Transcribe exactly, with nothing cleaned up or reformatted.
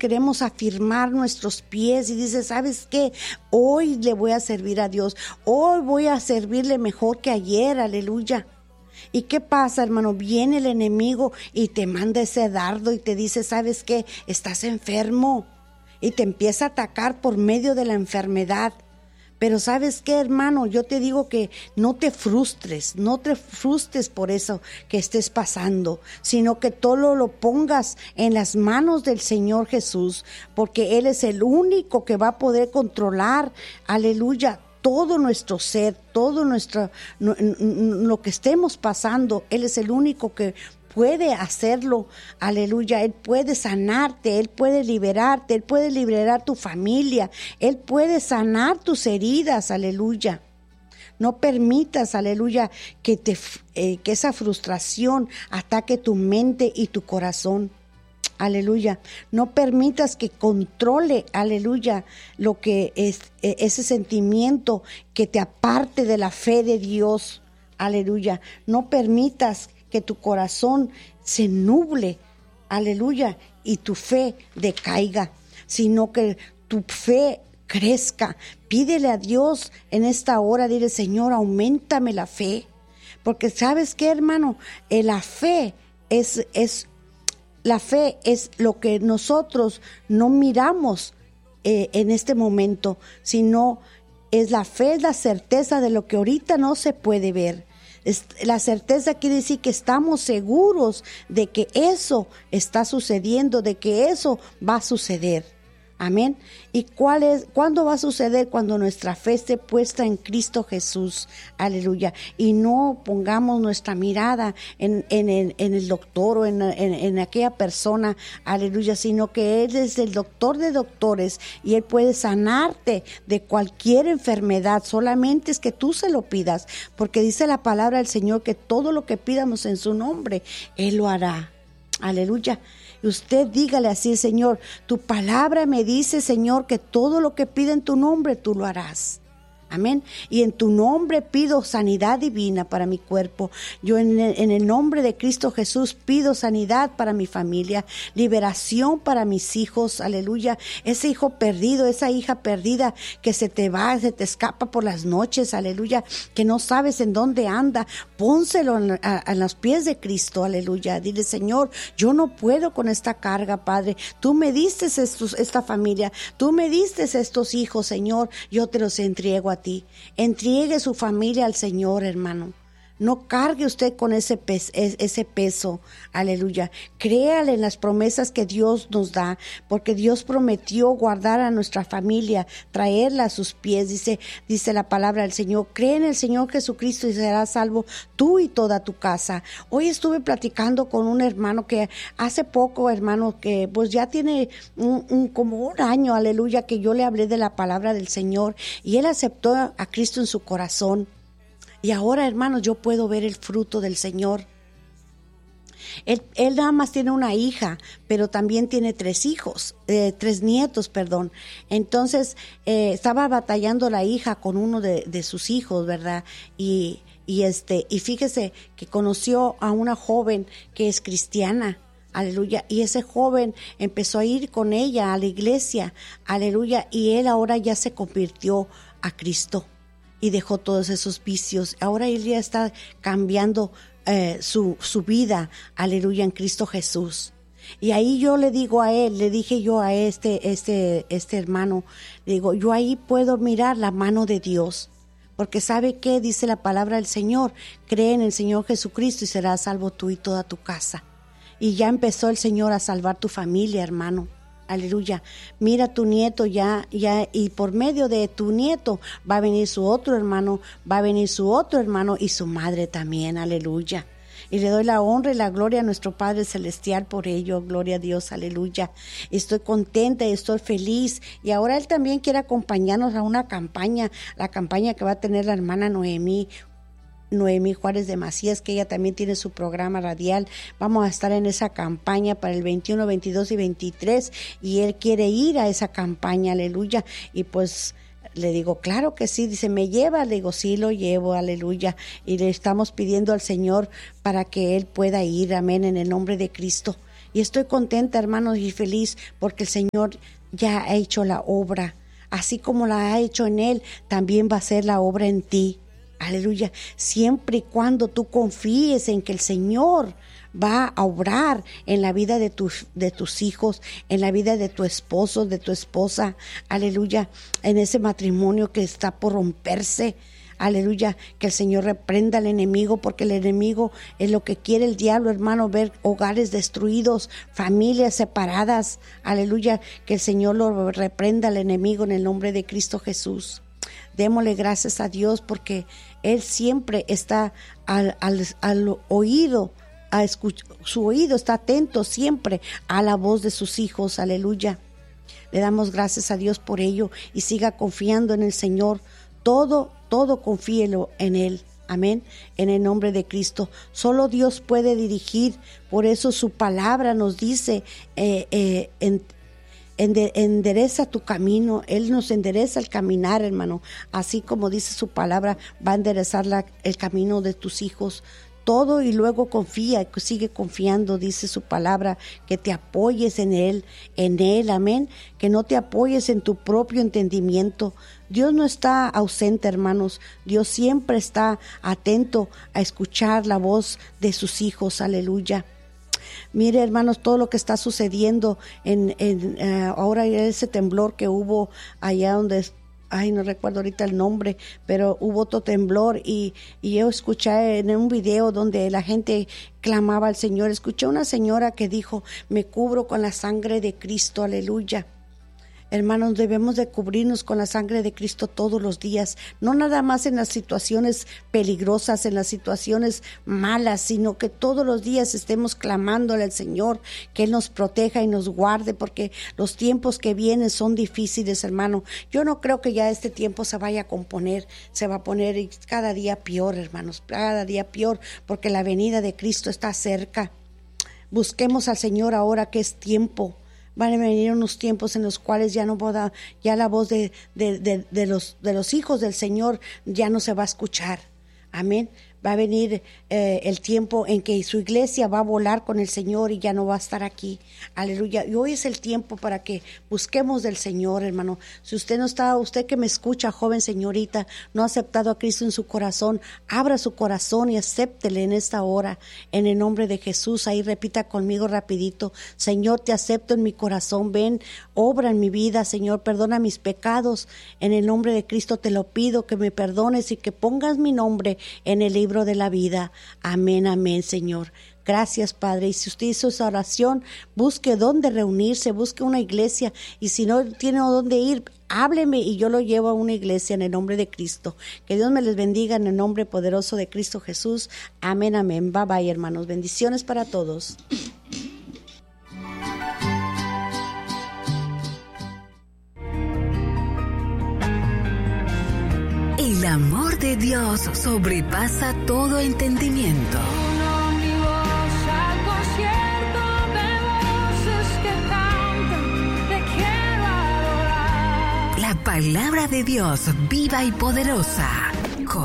queremos afirmar nuestros pies y dices, ¿sabes qué? Hoy le voy a servir a Dios, hoy voy a servirle mejor que ayer, aleluya. ¿Y qué pasa, hermano? Viene el enemigo y te manda ese dardo y te dice, ¿sabes qué? Estás enfermo, y te empieza a atacar por medio de la enfermedad. Pero ¿sabes qué, hermano? Yo te digo que no te frustres, no te frustres por eso que estés pasando, sino que todo lo pongas en las manos del Señor Jesús, porque Él es el único que va a poder controlar, aleluya, todo nuestro ser, todo nuestro, no, lo que estemos pasando. Él es el único que puede hacerlo, aleluya. Él puede sanarte, Él puede liberarte, Él puede liberar tu familia, Él puede sanar tus heridas, aleluya. No permitas, aleluya, que, te, eh, que esa frustración ataque tu mente y tu corazón. Aleluya, no permitas que controle, aleluya, lo que es ese sentimiento que te aparte de la fe de Dios, aleluya. No permitas que tu corazón se nuble, aleluya, y tu fe decaiga, sino que tu fe crezca. Pídele a Dios en esta hora, dile, Señor, auméntame la fe, porque ¿sabes qué, hermano? Eh, la fe es, es La fe es lo que nosotros no miramos eh, en este momento, sino es la fe, es la certeza de lo que ahorita no se puede ver. Es, la certeza quiere decir que estamos seguros de que eso está sucediendo, de que eso va a suceder. Amén. ¿Y cuál es, cuándo va a suceder? Cuando nuestra fe esté puesta en Cristo Jesús. Aleluya. Y no pongamos nuestra mirada en, en, el, en el doctor o en, en, en aquella persona. Aleluya. Sino que Él es el doctor de doctores y Él puede sanarte de cualquier enfermedad. Solamente es que tú se lo pidas. Porque dice la palabra del Señor que todo lo que pidamos en su nombre, Él lo hará. Aleluya. Y usted dígale así, Señor, tu palabra me dice, Señor, que todo lo que pide en tu nombre, tú lo harás. Amén. Y en tu nombre pido sanidad divina para mi cuerpo. Yo en el, en el nombre de Cristo Jesús pido sanidad para mi familia, liberación para mis hijos. Aleluya. Ese hijo perdido, esa hija perdida que se te va, se te escapa por las noches. Aleluya. Que no sabes en dónde anda. Pónselo en, a, a los pies de Cristo. Aleluya. Dile, Señor, yo no puedo con esta carga, Padre. Tú me diste estos, esta familia. Tú me diste estos hijos, Señor. Yo te los entrego a ti. Entregue su familia al Señor, hermano. No cargue usted con ese peso, ese peso, aleluya. Créale en las promesas que Dios nos da, porque Dios prometió guardar a nuestra familia, traerla a sus pies. Dice, dice la palabra del Señor, cree en el Señor Jesucristo y serás salvo tú y toda tu casa. Hoy estuve platicando con un hermano que hace poco, hermano, que pues ya tiene un, un, como un año, aleluya, que yo le hablé de la palabra del Señor y él aceptó a Cristo en su corazón. Y ahora, hermanos, yo puedo ver el fruto del Señor. Él, él nada más tiene una hija, pero también tiene tres hijos, eh, tres nietos, perdón. Entonces, eh, estaba batallando la hija con uno de, de sus hijos, ¿verdad? Y, y, este, y fíjese que conoció a una joven que es cristiana. Aleluya, y ese joven empezó a ir con ella a la iglesia, aleluya, y él ahora ya se convirtió a Cristo. Y dejó todos esos vicios. Ahora él ya está cambiando eh, su, su vida, aleluya, en Cristo Jesús. Y ahí yo le digo a él, le dije yo a este, este, este hermano, le digo, yo ahí puedo mirar la mano de Dios. Porque ¿sabe qué? Dice la palabra del Señor, cree en el Señor Jesucristo y serás salvo tú y toda tu casa. Y ya empezó el Señor a salvar tu familia, hermano. Aleluya, mira tu nieto ya, ya, y por medio de tu nieto va a venir su otro hermano, va a venir su otro hermano y su madre también, aleluya. Y le doy la honra y la gloria a nuestro Padre Celestial por ello, gloria a Dios, aleluya. Estoy contenta y estoy feliz. Y ahora Él también quiere acompañarnos a una campaña, la campaña que va a tener la hermana Noemí, Noemí Juárez de Macías, que ella también tiene su programa radial. Vamos a estar en esa campaña para el veintiuno, veintidós y veintitrés y él quiere ir a esa campaña, aleluya. Y pues le digo, claro que sí, dice, ¿me lleva? Le digo, sí, lo llevo, aleluya. Y le estamos pidiendo al Señor para que él pueda ir, amén, en el nombre de Cristo. Y estoy contenta, hermanos, y feliz porque el Señor ya ha hecho la obra. Así como la ha hecho en Él, también va a hacer la obra en ti. Aleluya. Siempre y cuando tú confíes en que el Señor va a obrar en la vida de tus, de tus hijos, en la vida de tu esposo, de tu esposa. Aleluya. En ese matrimonio que está por romperse. Aleluya, que el Señor reprenda al enemigo, porque el enemigo es lo que quiere el diablo, hermano, ver hogares destruidos, familias separadas. Aleluya, que el Señor lo reprenda al enemigo en el nombre de Cristo Jesús. Démosle gracias a Dios porque Él siempre está al, al, al oído, a escuch- su oído está atento siempre a la voz de sus hijos. Aleluya. Le damos gracias a Dios por ello y siga confiando en el Señor. Todo, todo confíelo en Él. Amén. En el nombre de Cristo. Solo Dios puede dirigir. Por eso su palabra nos dice, eh, eh, en, ende, endereza tu camino. Él nos endereza el caminar, hermano. Así como dice su palabra, va a enderezar la, el camino de tus hijos. Todo, y luego confía, sigue confiando, dice su palabra, que te apoyes en Él, en Él, amén, que no te apoyes en tu propio entendimiento. Dios no está ausente, hermanos, Dios siempre está atento a escuchar la voz de sus hijos, aleluya. Mire, hermanos, todo lo que está sucediendo en, en uh, ahora ese temblor que hubo allá donde ay, no recuerdo ahorita el nombre, pero hubo otro temblor y, y yo escuché en un video donde la gente clamaba al Señor. Escuché una señora que dijo, me cubro con la sangre de Cristo, aleluya. Hermanos, debemos de cubrirnos con la sangre de Cristo todos los días, no nada más en las situaciones peligrosas, en las situaciones malas, sino que todos los días estemos clamándole al Señor, que Él nos proteja y nos guarde, porque los tiempos que vienen son difíciles, hermano. Yo no creo que ya este tiempo se vaya a componer, se va a poner cada día peor, hermanos, cada día peor, porque la venida de Cristo está cerca. Busquemos al Señor ahora que es tiempo. Van a venir unos tiempos en los cuales ya no pueda, ya la voz de, de, de, de, los, de los hijos del Señor ya no se va a escuchar. Amén. Va a venir eh, el tiempo en que su iglesia va a volar con el Señor y ya no va a estar aquí. Aleluya. Y hoy es el tiempo para que busquemos del Señor, hermano. Si usted no está, usted que me escucha, joven señorita, no ha aceptado a Cristo en su corazón, abra su corazón y acéptele en esta hora. En el nombre de Jesús, ahí repita conmigo rapidito. Señor, te acepto en mi corazón. Ven, obra en mi vida, Señor. Perdona mis pecados. En el nombre de Cristo te lo pido, que me perdones y que pongas mi nombre en el libro de la vida. Amén, amén, Señor. Gracias, Padre. Y si usted hizo esa oración, busque dónde reunirse, busque una iglesia. Y si no tiene dónde ir, hábleme y yo lo llevo a una iglesia en el nombre de Cristo. Que Dios me les bendiga en el nombre poderoso de Cristo Jesús. Amén, amén. Bye, bye, hermanos. Bendiciones para todos. El amor de Dios sobrepasa todo entendimiento. La palabra de Dios viva y poderosa